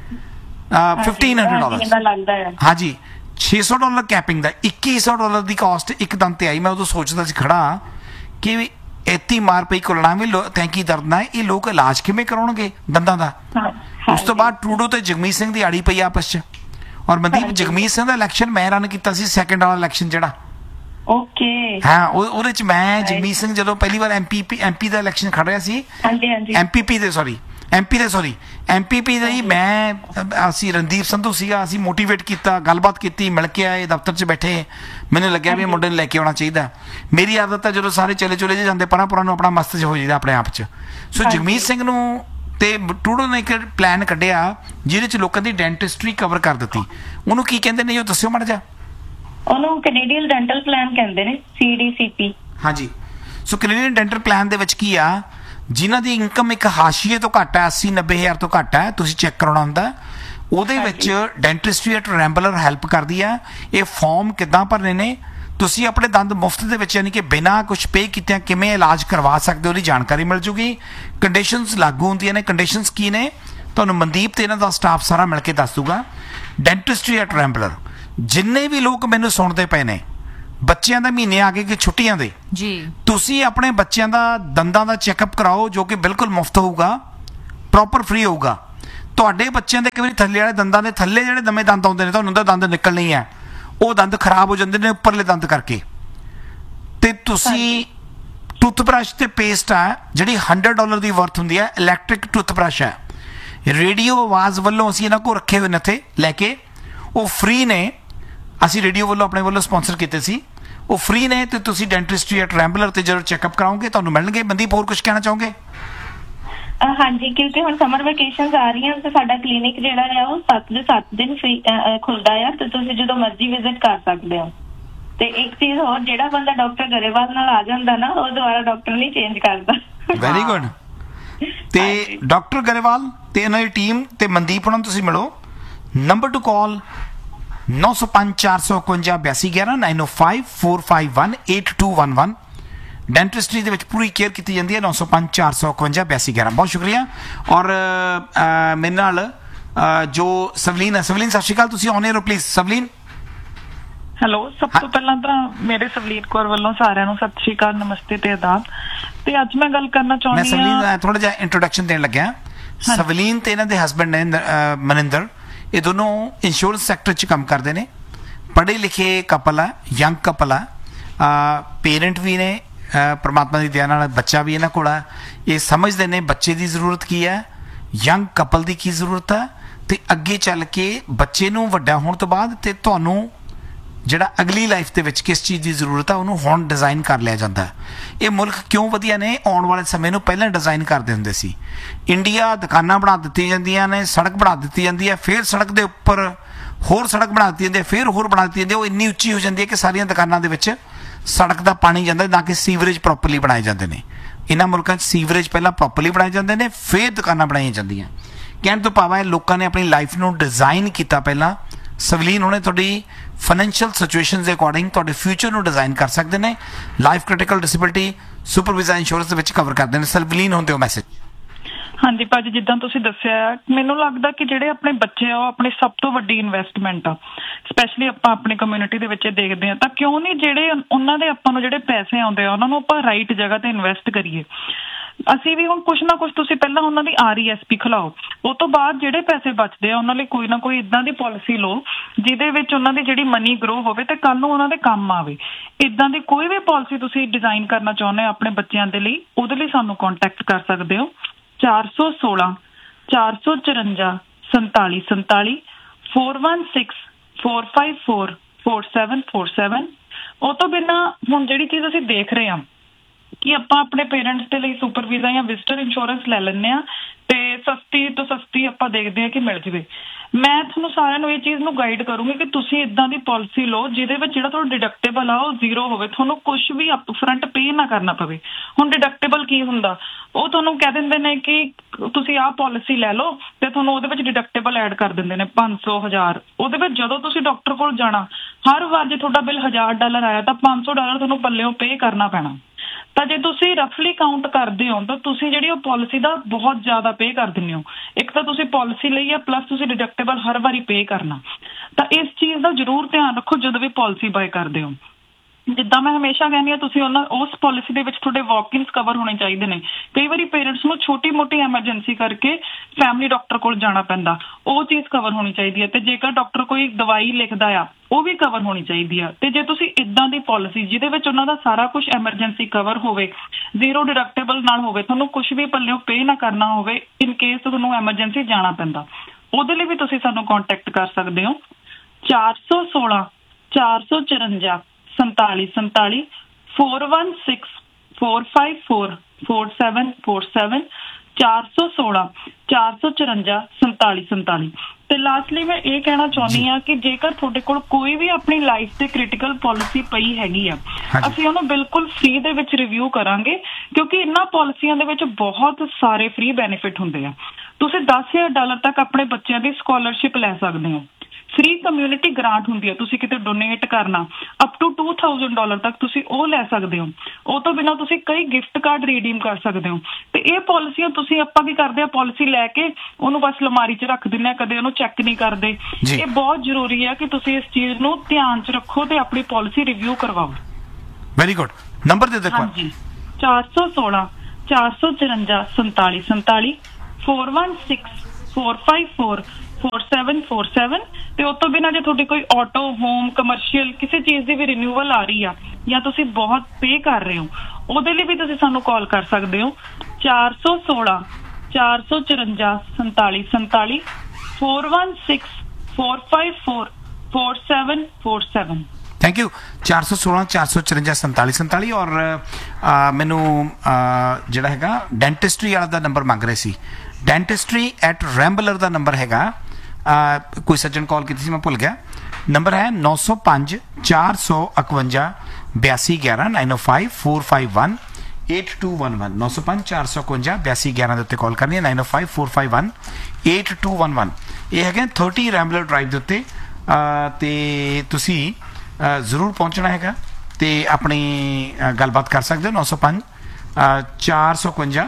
fifteen hundred dollar ਹਾਂਜੀ, ਛੇ ਸੌ ਡਾਲਰ ਕੈਪਿੰਗ ਦਾ, ਇੱਕੀ ਸੌ ਡਾਲਰ ਦੀ ਕਾਸਟ ਇੱਕ ਦੰਦ ਤੇ ਆਈ। ਮੈਂ ਉਦੋਂ ਸੋਚਦਾ ਸੀ ਖੜਾ ਕਿ ਇੱਥੇ ਮਾਰ ਪਈ ਕੋਲਣਾ ਵੀ ਤੈਂਕੀ ਦਰਦ ਨਾ, ਇਹ ਲੋਕ ਇਲਾਜ ਕਿਵੇਂ ਕਰਾਉਣਗੇ ਦੰਦਾਂ ਦਾ? ਉਸ ਤੋਂ ਬਾਅਦ ਟਰੂਡੋ ਤੇ ਜਗਮੀਤ ਸਿੰਘ ਦੀ ਆੜੀ ਪਈ ਆਪਸ 'ਚ। ਔਰ ਮਨਦੀਪ, ਜਗਮੀਤ ਸਿੰਘ ਦਾ ਇਲੈਕਸ਼ਨ ਮੈਂ ਰਨ ਕੀਤਾ ਸੀ, ਸੈਕਿੰਡ ਵਾਲਾ ਇਲੈਕਸ਼ਨ ਜਿਹੜਾ। ਓਕੇ। ਹਾਂ, ਉਹਦੇ 'ਚ ਮੈਂ ਜਗਮੀਤ ਸਿੰਘ ਜਦੋਂ ਪਹਿਲੀ ਵਾਰ ਐਮਪੀ ਐਮਪੀ ਦਾ ਇਲੈਕਸ਼ਨ ਖੜ ਰਿਹਾ ਸੀ, ਐਮਪੀਪੀ ਦੇ ਸੌਰੀ ਐਮਪੀ ਦੇ ਸੌਰੀ ਐਮਪੀਪੀ ਦੇ ਹੀ, ਮੈਂ ਅਸੀਂ ਰਣਦੀਪ ਸੰਧੂ ਸੀਗਾ, ਅਸੀਂ ਮੋਟੀਵੇਟ ਕੀਤਾ, ਗੱਲਬਾਤ ਕੀਤੀ, ਮਿਲ ਕੇ ਆਏ, ਦਫ਼ਤਰ 'ਚ ਬੈਠੇ। ਮੈਨੂੰ ਲੱਗਿਆ ਵੀ ਮੁੰਡੇ ਨੂੰ ਲੈ ਕੇ ਆਉਣਾ ਚਾਹੀਦਾ। ਮੇਰੀ ਆਦਤ ਹੈ ਜਦੋਂ ਸਾਰੇ ਚਲੇ ਚਲੇ ਜਾਂਦੇ ਪਰਾਂ ਪਰਾਂ ਨੂੰ ਆਪਣਾ ਮਸਤ ਹੋ ਜਾਈਦਾ ਆਪਣੇ ਆਪ 'ਚ। ਸੋ ਜਗਮੀਤ ਸਿੰਘ ਨੂੰ ਤੇ ਟੂਡੋ ਨੇ ਇੱਕ ਪਲਾਨ ਕੱਢਿਆ ਜਿਹਦੇ 'ਚ ਲੋਕਾਂ ਦੀ ਡੈਂਟਿਸਟਰੀ ਕਵਰ ਕਰ ਦਿੱਤੀ। ਉਹਨੂੰ ਕੀ ਕਹਿੰਦੇ ਨੇ, ਉਹ ਦੱਸਿਓ ਮਾੜਾ ਜਿਹਾ। ਉਹਨੂੰ ਕੈਨੇਡੀਅਨ ਡੈਂਟਲ ਪਲਾਨ ਕਹਿੰਦੇ ਨੇ, ਸੀ ਡੀ ਸੀ ਪੀ। ਹਾਂਜੀ, ਸੋ ਕੈਨੇਡੀਅਨ ਡੈਂਟਲ ਪਲਾਨ ਦੇ ਵਿੱਚ ਕੀ ਆ, ਜਿਨ੍ਹਾਂ ਦੀ ਇਨਕਮ ਇੱਕ ਹਾਸ਼ੀਏ ਤੋਂ ਘੱਟ ਹੈ, ਅੱਸੀ ਨੱਬੇ ਹਜ਼ਾਰ ਤੋਂ ਘੱਟ ਹੈ, ਤੁਸੀਂ ਚੈੱਕ ਕਰਾਉਣਾ ਹੁੰਦਾ, ਉਹਦੇ ਵਿੱਚ ਡੈਂਟਿਸਟਰੀ ਐਟ ਰੈਂਬਲਰ ਹੈਲਪ ਕਰਦੀ ਆ। ਇਹ ਫਾਰਮ ਕਿੱਦਾਂ ਭਰਨੇ ਨੇ, ਤੁਸੀਂ ਆਪਣੇ ਦੰਦ ਮੁਫਤ ਦੇ ਵਿੱਚ ਯਾਨੀ ਕਿ ਬਿਨਾਂ ਕੁਝ ਪੇ ਕੀਤਿਆਂ ਕਿਵੇਂ ਇਲਾਜ ਕਰਵਾ ਸਕਦੇ ਹੋ, ਉਹਦੀ ਜਾਣਕਾਰੀ ਮਿਲ ਜੂਗੀ। ਕੰਡੀਸ਼ਨਸ ਲਾਗੂ ਹੁੰਦੀਆਂ ਨੇ। ਕੰਡੀਸ਼ਨਸ ਕੀ ਨੇ ਤੁਹਾਨੂੰ ਮਨਦੀਪ ਤੇ ਇਹਨਾਂ ਦਾ ਸਟਾਫ ਸਾਰਾ ਮਿਲ ਕੇ ਦੱਸ ਦੂਗਾ। ਡੈਂਟਿਸਟਰੀ ਐਟ ਰੈਂਬਲਰ, ਜਿੰਨੇ ਵੀ ਲੋਕ ਮੈਨੂੰ ਸੁਣਦੇ ਪਏ ਨੇ, ਬੱਚਿਆਂ ਦਾ ਮਹੀਨੇ ਆ ਗਏ ਕਿ ਛੁੱਟੀਆਂ ਦੇ ਜੀ, ਤੁਸੀਂ ਆਪਣੇ ਬੱਚਿਆਂ ਦਾ ਦੰਦਾਂ ਦਾ ਚੈੱਕਅਪ ਕਰਾਓ ਜੋ ਕਿ ਬਿਲਕੁਲ ਮੁਫਤ ਹੋਊਗਾ, ਪ੍ਰੋਪਰ ਫ੍ਰੀ ਹੋਊਗਾ। ਤੁਹਾਡੇ ਬੱਚਿਆਂ ਦੇ ਕਈ ਵਾਰੀ ਥੱਲੇ ਵਾਲੇ ਦੰਦਾਂ ਦੇ ਥੱਲੇ ਜਿਹੜੇ ਨਵੇਂ ਦੰਦ ਆਉਂਦੇ ਨੇ, ਤੁਹਾਨੂੰ ਤਾਂ ਦੰਦ ਨਿਕਲਣੇ ਹੀ ਹੈ, ਉਹ ਦੰਦ ਖਰਾਬ ਹੋ ਜਾਂਦੇ ਨੇ ਉੱਪਰਲੇ ਦੰਦ ਕਰਕੇ। ਤੇ ਤੁਸੀਂ ਟੂਥਬ੍ਰਸ਼ ਤੇ ਪੇਸਟ ਆ ਜਿਹੜੀ ਹੰਡਰਡ ਡਾਲਰ ਦੀ ਵਰਥ ਹੁੰਦੀ ਹੈ, ਇਲੈਕਟ੍ਰਿਕ ਟੂਥਬ੍ਰਸ਼ ਹੈ, ਰੇਡੀਓ ਆਵਾਜ਼ ਵੱਲੋਂ ਅਸੀਂ ਇਹਨਾਂ ਕੋਲ ਰੱਖੇ ਹੋਏ ਨੇ ਇੱਥੇ ਲੈ ਕੇ। ਉਹ ਫ੍ਰੀ ਨੇ, ਅਸੀਂ ਰੇਡੀਓ ਵੱਲੋਂ ਆਪਣੇ ਵੱਲੋਂ ਸਪਾਂਸਰ ਕੀਤੇ ਸੀ, ਉਹ ਫ੍ਰੀ ਨੇ ਤੇ ਤੁਸੀਂ ਡੈਂਟਿਸਟਰੀ ਐਟ ਰੈਂਬਲਰ ਤੇ ਜਦੋਂ ਚੈੱਕਅਪ ਕਰਾਓਗੇ ਤੁਹਾਨੂੰ ਮਿਲਣਗੇ। ਮਨਦੀਪ ਹੋਰ ਕੁਝ ਕਹਿਣਾ ਚਾਹੋਗੇ? ਹਾਂਜੀ, ਕਿਉਂਕਿ ਹੁਣ ਸਮਰ ਵੈਕੇਸ਼ਨਸ ਆ ਰਹੀਆਂ ਤੇ ਸਾਡਾ ਕਲੀਨਿਕ ਜਿਹੜਾ ਆ ਉਹ ਸੱਤ ਦੇ ਸੱਤ ਦਿਨ ਫ੍ਰੀ ਖੁੱਲਦਾ ਆ ਤੇ ਤੁਸੀਂ ਜਦੋਂ ਮਰਜ਼ੀ ਵਿਜ਼ਿਟ ਕਰ ਸਕਦੇ ਹੋ। ਤੇ ਇੱਕ ਚੀਜ਼ ਹੋਰ, ਜਿਹੜਾ ਬੰਦਾ ਡਾਕਟਰ ਗਰੇਵਾਲ ਨਾਲ ਆ ਜਾਂਦਾ ਨਾ ਉਹ ਦੁਬਾਰਾ ਡਾਕਟਰ ਨਹੀਂ ਚੇਂਜ ਕਰਦਾ। Very good. ਤੇ ਡਾਕਟਰ ਗਰੇਵਾਲ ਤੇ ਇਹਨਾਂ ਦੀ ਟੀਮ ਤੇ ਮਨਦੀਪ ਉਹਨਾਂ ਨੂੰ ਤੁਸੀਂ ਮਿਲੋ। ਨੰਬਰ ਟੂ ਕਾਲ ਨੌ ਸੌ ਪੰਜ ਚਾਰ ਸੌ ਇਕਵੰਜਾ ਬਿਆਸੀ ਗਿਆਰਾਂ ਨਾਈਨ ਓ five four five one eight two one one. ਡੈਂਟਿਸਟਰੀ ਦੇ ਵਿੱਚ ਪੂਰੀ ਕੇਅਰ ਕੀਤੀ ਜਾਂਦੀ ਹੈ। ਨੌ ਸੌ ਪੰਜ ਚਾਰ ਸੌ ਇਕਵੰਜਾ ਬਿਆਸੀ ਗਿਆਰਾਂ। ਬਹੁਤ ਸ਼ੁਕਰੀਆ। ਔਰ ਮੇਰੇ ਨਾਲ ਜੋ ਸਵਲੀਨ ਹੈ, ਸਵਲੀਨ ਸਤਿ ਸ਼੍ਰੀ ਅਕਾਲ, ਤੁਸੀਂ ਆਨ ਏਅਰ ਹੋ ਪਲੀਜ਼। ਸਵਲੀਨ ਹੈਲੋ, ਸਭ ਤੋਂ ਪਹਿਲਾਂ ਤਾਂ ਮੇਰੇ ਸਵਲੀਨ ਕੌਰ ਵੱਲੋਂ ਸਾਰਿਆਂ ਨੂੰ ਸਤਿ ਸ਼੍ਰੀ ਅਕਾਲ, ਨਮਸਤੇ ਤੇ ਆਦਾਬ। ਤੇ ਅੱਜ ਮੈਂ ਗੱਲ ਕਰਨਾ ਚਾਹੁੰਦੀ ਹਾਂ, ਮੈਂ ਸਵਲੀਨ ਥੋੜਾ ਜਿਹਾ ਇੰਟਰੋਡਕਸ਼ਨ ਦੇਣ ਲੱਗਿਆ। ਸਵਲੀਨ ਤੇ ਇਹਨਾਂ ਦੇ ਹਸਬੈਂਡ ਨੇ ਮਨਿੰਦਰ, ਇਹ ਦੋਨੋਂ ਇੰਸ਼ੋਰੈਂਸ ਸੈਕਟਰ 'ਚ ਕੰਮ ਕਰਦੇ ਨੇ। ਪੜ੍ਹੇ ਲਿਖੇ ਕਪਲ ਹੈ, ਯੰਗ ਕਪਲ ਹੈ, ਪੇਰੈਂਟ ਵੀ ਨੇ, ਪਰਮਾਤਮਾ ਦੀ ਦਇਆ ਨਾਲ ਬੱਚਾ ਵੀ ਇਹਨਾਂ ਕੋਲ ਹੈ। ਇਹ ਸਮਝਦੇ ਨੇ ਬੱਚੇ ਦੀ ਜ਼ਰੂਰਤ ਕੀ ਹੈ, ਯੰਗ ਕਪਲ ਦੀ ਕੀ ਜ਼ਰੂਰਤ ਹੈ, ਤੇ ਅੱਗੇ ਚੱਲ ਕੇ ਬੱਚੇ ਨੂੰ ਵੱਡਾ ਹੋਣ ਤੋਂ ਬਾਅਦ ਤੇ ਤੁਹਾਨੂੰ ਜਿਹੜਾ ਅਗਲੀ ਲਾਈਫ ਦੇ ਵਿੱਚ ਕਿਸ ਚੀਜ਼ ਦੀ ਜ਼ਰੂਰਤ ਹੈ ਉਹਨੂੰ ਹੁਣ ਡਿਜ਼ਾਈਨ ਕਰ ਲਿਆ ਜਾਂਦਾ ਹੈ। ਇਹ ਮੁਲਕ ਕਿਉਂ ਵਧੀਆ ਨੇ, ਆਉਣ ਵਾਲੇ ਸਮੇਂ ਨੂੰ ਪਹਿਲਾਂ ਡਿਜ਼ਾਈਨ ਕਰਦੇ ਹੁੰਦੇ ਸੀ। ਇੰਡੀਆ ਦੁਕਾਨਾਂ ਬਣਾ ਦਿੱਤੀਆਂ ਜਾਂਦੀਆਂ ਨੇ, ਸੜਕ ਬਣਾ ਦਿੱਤੀ ਜਾਂਦੀ ਹੈ, ਫਿਰ ਸੜਕ ਦੇ ਉੱਪਰ ਹੋਰ ਸੜਕ ਬਣਾ ਦਿੱਤੀ ਜਾਂਦੀ ਹੈ, ਫਿਰ ਹੋਰ ਬਣਾ ਦਿੱਤੀ ਜਾਂਦੀ ਹੈ। ਉਹ ਇੰਨੀ ਉੱਚੀ ਹੋ ਜਾਂਦੀ ਹੈ ਕਿ ਸਾਰੀਆਂ ਦੁਕਾਨਾਂ ਦੇ ਵਿੱਚ ਸੜਕ ਦਾ ਪਾਣੀ ਜਾਂਦਾ, ਨਾ ਕਿ ਸੀਵਰੇਜ ਪ੍ਰੋਪਰਲੀ ਬਣਾਏ ਜਾਂਦੇ ਨੇ। ਇਹਨਾਂ ਮੁਲਕਾਂ 'ਚ ਸੀਵਰੇਜ ਪਹਿਲਾਂ ਪ੍ਰੋਪਰਲੀ ਬਣਾਏ ਜਾਂਦੇ ਨੇ, ਫਿਰ ਦੁਕਾਨਾਂ ਬਣਾਈਆਂ ਜਾਂਦੀਆਂ। ਕਹਿਣ ਤੋਂ ਭਾਵ ਹੈ ਲੋਕਾਂ ਨੇ ਆਪਣੀ ਲਾਈਫ ਨੂੰ ਡਿਜ਼ਾਈਨ ਕੀਤਾ ਪਹਿਲਾਂ। ਸਵਲੀਨ ਹੁਣੇ ਤੁਹਾਡੀ ਫਾਈਨੈਂਸ਼ੀਅਲ ਸਿਚੁਏਸ਼ਨ ਦੇ ਅਕੋਰਡਿੰਗ ਤੁਹਾਡੇ ਫਿਊਚਰ ਨੂੰ ਡਿਜ਼ਾਈਨ ਕਰ ਸਕਦੇ ਨੇ। Life critical disability super visa insurance ਦੇ ਵਿੱਚ ਕਵਰ ਕਰਦੇ ਨੇ। ਸਵਲੀਨ ਹੁੰਦੇ ਹੋ ਮੈਸੇਜ। ਹਾਂਜੀ ਭਾਜੀ, ਜਿੱਦਾਂ ਤੁਸੀਂ ਦੱਸਿਆ, ਮੈਨੂੰ ਲੱਗਦਾ ਕਿ ਜਿਹੜੇ ਆਪਣੇ ਬੱਚੇ ਆ ਉਹ ਆਪਣੀ ਸਭ ਤੋਂ ਵੱਡੀ ਇਨਵੈਸਟਮੈਂਟ ਆ। ਸਪੈਸ਼ਲੀ ਆਪਾਂ ਆਪਣੀ ਕਮਿਊਨਿਟੀ ਦੇ ਵਿੱਚ ਦੇਖਦੇ ਹਾਂ, ਤਾਂ ਕਿਉਂ ਨਹੀਂ ਜਿਹੜੇ ਉਹਨਾਂ ਦੇ ਆਪਾਂ ਨੂੰ ਜਿਹੜੇ ਪੈਸੇ ਆਉਂਦੇ ਆ ਉਹਨਾਂ ਨੂੰ ਆਪਾਂ ਰਾਈਟ ਜਗ੍ਹਾ ਤੇ ਇਨਵੈਸਟ ਕਰੀਏ। ਅਸੀਂ ਵੀ ਹੁਣ ਕੁਛ ਨਾ ਕੁਛ, ਤੁਸੀਂ ਪਹਿਲਾਂ ਉਹਨਾਂ ਦੀ ਆਰ ਈ ਐਸ ਪੀ ਖਿਲਾਓ, ਉਹ ਤੋਂ ਬਾਅਦ ਜਿਹੜੇ ਪੈਸੇ ਬਚਦੇ ਆ ਉਹਨਾਂ ਲਈ ਕੋਈ ਨਾ ਕੋਈ ਇਦਾਂ ਦੀ ਪਾਲਿਸੀ ਲਓ ਜਿਹਦੇ ਵਿੱਚ ਉਹਨਾਂ ਦੀ ਜਿਹੜੀ ਮਨੀ ਗਰੋ ਹੋਵੇ ਤੇ ਕੱਲ ਨੂੰ ਉਹਨਾਂ ਦੇ ਕੰਮ ਆਵੇ। ਇਦਾਂ ਦੀ ਕੋਈ ਵੀ ਪਾਲਿਸੀ ਤੁਸੀਂ ਡਿਜ਼ਾਈਨ ਕਰਨਾ ਚਾਹੁੰਦੇ ਹੋ ਆਪਣੇ ਬੱਚਿਆਂ ਦੇ ਲਈ, ਉਹਦੇ ਲਈ ਸਾਨੂੰ ਕੰਟੈਕਟ ਕਰ ਸਕਦੇ ਹੋ। ਚਾਰ ਸੌ ਸੋਲਾਂ ਚਾਰ ਸੌ ਚੁਰੰਜਾ ਸੰਤਾਲੀ ਸੰਤਾਲੀ four one six four five four four seven four seven. ਉਹ ਤੋਂ ਬਿਨਾਂ ਹੁਣ ਜਿਹੜੀ ਚੀਜ਼ ਅਸੀਂ ਦੇਖ ਰਹੇ ਹਾਂ ਕਿ ਆਪਾਂ ਆਪਣੇ ਪੇਰੈਂਟਸ ਦੇ ਲਈ ਸੁਪਰ ਵੀਜ਼ਾ ਜਾਂ ਵਿਜ਼ਟਰ ਇੰਸ਼ੋਰੈਂਸ ਲੈ ਲੈਂਦੇ ਹਾਂ ਤੇ ਸਸਤੀ ਤੋਂ ਸਸਤੀ ਆਪਾਂ ਦੇਖਦੇ ਹਾਂ ਕਿ ਮਿਲ ਜਾਵੇ। ਮੈਂ ਤੁਹਾਨੂੰ ਸਾਰਿਆਂ ਨੂੰ ਇਹ ਚੀਜ਼ ਨੂੰ ਗਾਈਡ ਕਰੂੰਗੀ ਕਿ ਤੁਸੀਂ ਇਦਾਂ ਦੀ ਪਾਲਿਸੀ ਲਓ ਜਿਹਦੇ ਵਿੱਚ ਜਿਹੜਾ ਤੁਹਾਡਾ ਡਿਡਕਟੇਬਲ ਆ ਉਹ ਜ਼ੀਰੋ ਹੋਵੇ, ਤੁਹਾਨੂੰ ਕੁਝ ਵੀ ਅਪ ਫਰੰਟ ਪੇ ਨਾ ਕਰਨਾ ਪਵੇ। ਹੁਣ ਡਿਡਕਟੇਬਲ ਕੀ ਹੁੰਦਾ, ਉਹ ਤੁਹਾਨੂੰ ਕਹਿ ਦਿੰਦੇ ਨੇ ਕਿ ਤੁਸੀਂ ਆਹ ਪਾਲਿਸੀ ਲੈ ਲਓ ਤੇ ਤੁਹਾਨੂੰ ਉਹਦੇ ਵਿੱਚ ਡਿਡਕਟੇਬਲ ਐਡ ਕਰ ਦਿੰਦੇ ਨੇ ਪੰਜ ਸੌ ਹਜ਼ਾਰ। ਉਹਦੇ ਵਿੱਚ ਜਦੋਂ ਤੁਸੀਂ ਡਾਕਟਰ ਕੋਲ ਜਾਣਾ, ਹਰ ਵਾਰ ਜੇ ਤੁਹਾਡਾ ਬਿੱਲ ਹਜ਼ਾਰ ਡਾਲਰ ਆਇਆ ਤਾਂ ਪੰਜ ਸੌ ਡਾਲਰ ਤੁਹਾਨੂੰ ਪੱਲਿਓਂ ਪੇ ਕਰਨਾ ਪੈਣਾ। ਤਾਂ ਜੇ ਤੁਸੀਂ ਰਫਲੀ ਕਾਊਂਟ ਕਰਦੇ ਹੋ ਤਾਂ ਤੁਸੀਂ ਜਿਹੜੀ ਉਹ ਪਾਲਿਸੀ ਦਾ ਬਹੁਤ ਜ਼ਿਆਦਾ ਪੇ ਕਰ ਦਿੰਦੇ ਹੋ। ਇੱਕ ਤਾਂ ਤੁਸੀਂ ਪਾਲਿਸੀ ਲਈ ਆ, ਪਲੱਸ ਤੁਸੀਂ ਡਿਡਕਟੇਬਲ ਹਰ ਵਾਰੀ ਪੇ ਕਰਨਾ। ਤਾਂ ਇਸ ਚੀਜ਼ ਦਾ ਜ਼ਰੂਰ ਧਿਆਨ ਰੱਖੋ ਜਦੋਂ ਵੀ ਪਾਲਿਸੀ ਬਾਏ ਕਰਦੇ ਹੋ। ਜਿੱਦਾਂ ਮੈਂ ਹਮੇਸ਼ਾ ਕਹਿੰਦੀ ਹਾਂ, ਤੁਸੀਂ ਉਹਨਾਂ ਉਸ ਪਾਲਿਸੀ ਦੇ ਵਿੱਚ ਤੁਹਾਡੇ ਵਾਕ-ਇਨਸ ਕਵਰ ਹੋਣੇ ਚਾਹੀਦੇ ਨੇ। ਕਈ ਵਾਰੀ ਪੇਰੈਂਟਸ ਨੂੰ ਛੋਟੀ ਮੋਟੀ ਐਮਰਜੈਂਸੀ ਕਰਕੇ ਫੈਮਿਲੀ ਡਾਕਟਰ ਕੋਲ ਜਾਣਾ ਪੈਂਦਾ, ਉਹ ਚੀਜ਼ ਕਵਰ ਹੋਣੀ ਚਾਹੀਦੀ ਹੈ। ਤੇ ਜੇਕਰ ਡਾਕਟਰ ਕੋਈ ਦਵਾਈ ਲਿਖਦਾ ਆ ਉਹ ਵੀ ਕਵਰ ਹੋਣੀ ਚਾਹੀਦੀ ਆ। ਤੇ ਜੇ ਤੁਸੀਂ ਇਦਾਂ ਦੀ ਪਾਲਿਸੀ ਜਿਹਦੇ ਵਿੱਚ ਉਹਨਾਂ ਦਾ ਸਾਰਾ ਕੁਝ ਐਮਰਜੈਂਸੀ ਕਵਰ ਹੋਵੇ, ਜ਼ੀਰੋ ਡਿਡਕਟੇਬਲ ਨਾਲ ਹੋਵੇ, ਤੁਹਾਨੂੰ ਕੁਝ ਵੀ ਪੱਲਿਓਂ ਪੇ ਨਾ ਕਰਨਾ ਹੋਵੇ ਇਨ ਕੇਸ ਤੁਹਾਨੂੰ ਐਮਰਜੈਂਸੀ ਜਾਣਾ ਪੈਂਦਾ, ਉਹਦੇ ਲਈ ਵੀ ਤੁਸੀਂ ਸਾਨੂੰ ਕੰਟੈਕਟ ਕਰ ਸਕਦੇ ਹੋ। ਚਾਰ ਸੌ ਸੋਲਾਂ ਚਾਰ ਸੌ ਚੁਰੰਜਾ ਸੰਤਾਲੀ ਸੰਤਾਲੀ four one six four five four four seven four seven ਚਾਰ ਸੌ ਸੋਲਾਂ ਚਾਰ ਸੌ ਚੁਰੰਜਾ ਸੰਤਾਲੀ ਸੰਤਾਲੀ। ਤੇ ਲਾਸਟਲੀ ਮੈਂ ਇਹ ਕਹਿਣਾ ਚਾਹੁੰਦੀ ਹਾਂ ਕਿ ਜੇਕਰ ਤੁਹਾਡੇ ਕੋਲ ਕੋਈ ਵੀ ਆਪਣੀ ਲਾਈਫ ਤੇ ਕ੍ਰਿਟੀਕਲ ਪਾਲਿਸੀ ਪਈ ਹੈਗੀ ਆ, ਅਸੀਂ ਉਹਨੂੰ ਬਿਲਕੁਲ ਫ੍ਰੀ ਦੇ ਵਿੱਚ ਰਿਵਿਊ ਕਰਾਂਗੇ, ਕਿਉਂਕਿ ਇਹਨਾਂ ਪਾਲਿਸੀਆਂ ਦੇ ਵਿੱਚ ਬਹੁਤ ਸਾਰੇ ਫ੍ਰੀ ਬੈਨੀਫਿਟ ਹੁੰਦੇ ਆ। ਤੁਸੀਂ ਦਸ ਹਜ਼ਾਰ ਡਾਲਰ ਤੱਕ ਆਪਣੇ ਬੱਚਿਆਂ ਦੀ ਸਕਾਲਰਸ਼ਿਪ ਲੈ ਸਕਦੇ ਹੋ। ਫ੍ਰੀ ਕਮਿਊਨਿਟੀ ਗ੍ਰਾਂਟ ਹੁੰਦੀ ਹੈ, ਤੁਸੀਂ ਕਿਤੇ ਡੋਨੇਟ ਕਰਨਾ up to to thousand dollar ਤੱਕ ਤੁਸੀਂ ਉਹ ਲੈ ਸਕਦੇ ਹੋ। ਉਹ ਤੋਂ ਬਿਨਾਂ ਤੁਸੀਂ ਕਈ ਗਿਫਟ ਕਾਰਡ ਰੀਡੀਮ ਕਰ ਸਕਦੇ ਹੋ। ਤੇ ਇਹ ਪਾਲਿਸੀਆਂ ਤੁਸੀਂ ਆਪਾਂ ਕੀ ਕਰਦੇ ਆ, ਪਾਲਿਸੀ ਲੈ ਕੇ ਉਹਨੂੰ ਬਸ ਅਲਮਾਰੀ 'ਚ ਰੱਖ ਦਿੰਦੇ ਆ, ਕਦੇ ਉਹਨੂੰ ਚੈੱਕ ਨਹੀਂ ਕਰਦੇ। ਇਹ ਬਹੁਤ ਜ਼ਰੂਰੀ ਹੈ ਕਿ ਤੁਸੀਂ ਇਸ ਚੀਜ਼ ਨੂੰ ਧਿਆਨ 'ਚ ਰੱਖੋ ਤੇ ਆਪਣੀ ਪਾਲਿਸੀ ਰਿਵਿਊ ਕਰਵਾਓ। Very good. ਨੰਬਰ ਦੇ ਦਿਓ। ਹਾਂਜੀ, ਚਾਰ ਸੌ ਸੋਲਾਂ ਚਾਰ ਸੌ ਚੁਰੰਜਾ ਸੰਤਾਲੀ ਸੰਤਾਲੀ four one six four five four four seven four seven. ਤੇ ਉਸ ਤੋਂ ਬਿਨਾਂ ਜੇ ਤੁਹਾਡੀ ਕੋਈ ਆਟੋ, ਹੋਮ, ਕਮਰਸ਼ੀਅਲ ਕਿਸੇ ਚੀਜ਼ ਦੀ ਵੀ ਰਿਨਿਊਵਲ ਆ ਰਹੀ ਆ ਜਾਂ ਤੁਸੀਂ ਬਹੁਤ ਪੇ ਕਰ ਰਹੇ ਹੋ, ਉਹਦੇ ਲਈ ਵੀ ਤੁਸੀਂ ਸਾਨੂੰ ਕਾਲ ਕਰ ਸਕਦੇ ਹੋ। ਚਾਰ ਸੌ ਸੋਲਾਂ ਚਾਰ ਸੌ ਚੁਰੰਜਾ ਸੰਤਾਲੀ ਸੰਤਾਲੀ four one six four five four four seven four seven। Thank you. ਚਾਰ ਸੌ ਸੋਲਾਂ ਚਾਰ ਸੌ ਚੁਰੰਜਾ ਸੰਤਾਲੀ ਸੰਤਾਲੀ। ਔਰ ਅ, ਮੈਨੂੰ ਅ, ਜਿਹੜਾ ਹੈਗਾ ਡੈਂਟਿਸਟਰੀ ਵਾਲਾ ਦਾ ਨੰਬਰ ਮੰਗ ਰਹੇ ਸੀ। ਡੈਂਟਿਸਟਰੀ ਐਟ ਰੈਂਬਲਰ ਦਾ ਨੰਬਰ ਹੈਗਾ, ਅ, ਕੋਈ ਸੱਜਣ ਕਾਲ ਕੀਤੀ ਸੀ, ਮੈਂ ਭੁੱਲ ਗਿਆ। ਨੰਬਰ ਹੈ ਨੌ ਸੌ ਪੰਜ ਚਾਰ ਸੌ ਇਕਵੰਜਾ ਬਿਆਸੀ ਗਿਆਰਾਂ ਨਾਈਨ ਓ five four five one eight two one one. ਨੌ ਸੌ ਪੰਜ ਚਾਰ ਸੌ ਇਕਵੰਜਾ ਬਿਆਸੀ ਗਿਆਰਾਂ ਦੇ ਉੱਤੇ ਕਾਲ ਕਰਨੀ ਹੈ, ਨਾਈਨ ਓ five four five one eight two one one. ਇਹ ਹੈਗੇ ਥਰਟੀ ਰੈਂਬਲਰ ਡਰਾਈਵ ਦੇ ਉੱਤੇ, ਅ, ਤੇ ਤੁਸੀਂ ਅ, ਜ਼ਰੂਰ ਪਹੁੰਚਣਾ ਹੈਗਾ ਤੇ ਆਪਣੀ ਅ, ਗੱਲਬਾਤ ਕਰ ਸਕਦੇ ਹੋ। ਨੌ ਸੌ ਪੰਜ ਚਾਰ ਸੌ ਇਕਵੰਜਾ